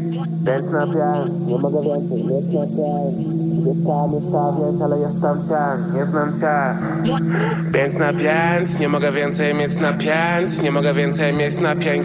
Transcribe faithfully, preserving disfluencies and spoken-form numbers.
Pięć na pięć, nie mogę więcej, mieć na pięć. Mieszka, mieszka, więc, ale jestem cień, nie znam cię. Pięć na pięć, nie mogę więcej mieć na pięć. Nie mogę więcej mieć na pięć.